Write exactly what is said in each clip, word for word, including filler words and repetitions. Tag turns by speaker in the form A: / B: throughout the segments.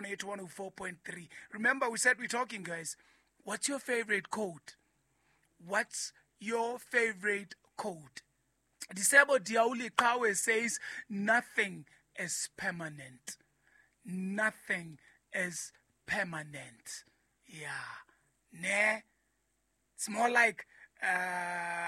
A: on eight one oh four point three. Remember, we said we're talking, guys. What's your favorite quote? What's your favorite quote? Disebo Diauli Kawe says, nothing is permanent. Nothing is permanent. Yeah. Nah. It's more like, uh,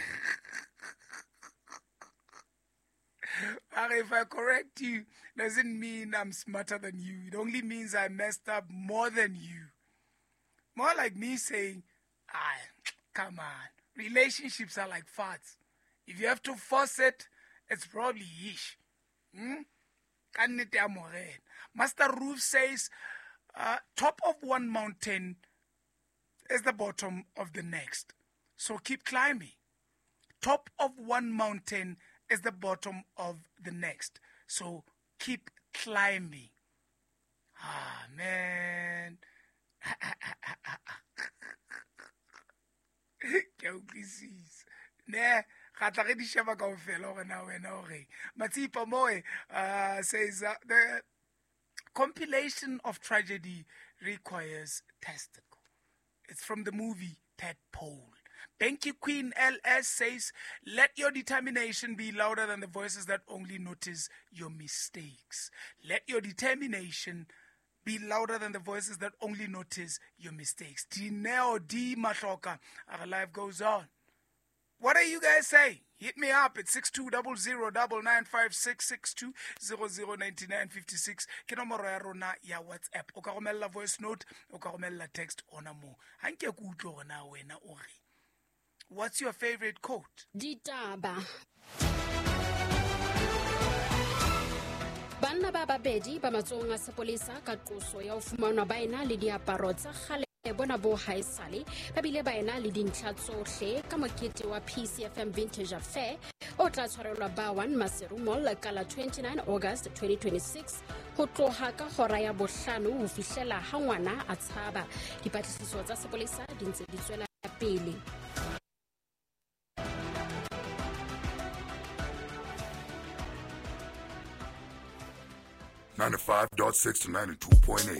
A: if I correct you, doesn't mean I'm smarter than you. It only means I messed up more than you. More like me saying, ah, come on. Relationships are like farts. If you have to force it, it's probably ish. Hmm? Master Roof says, uh, top of one mountain is the bottom of the next. So keep climbing. Top of one mountain is the bottom of the next. So keep climbing. Ah, man. Nah, Matipa Moe uh, says uh, the compilation of tragedy requires testicle. It's from the movie Tadpole. Benki Queen L S says, let your determination be louder than the voices that only notice your mistakes. Let your determination be louder than the voices that only notice your mistakes. Dineo D Mashoka, our life goes on. What are you guys saying? Hit me up at six two zero zero nine nine five six six two zero zero nine nine five six. Ke nomoro ya rona ya WhatsApp. O ka romella voice note, o ka romella text ona mo. Hanke ku utlo gona wena o re. What's your favorite quote?
B: Ditaba. Banna ba babedi ba matsong a sepolesa ka qoso ya ho fumanwa ba ena le diaparo tsa kgale bona bo haesale ba bile ba ena le dintlha tsohle ka mokete wa P C F M Vintage Affair o tla tshwarelwa ba one Maseru Mall ka la twenty-nine August twenty twenty-six ho tloha ka hora ya bohlano ho fihlela ha ngwana a tshaba. Dipatlisiso tsa sepolesa di ntse di tswela pele.
C: ninety-five point six to ninety-two point eight.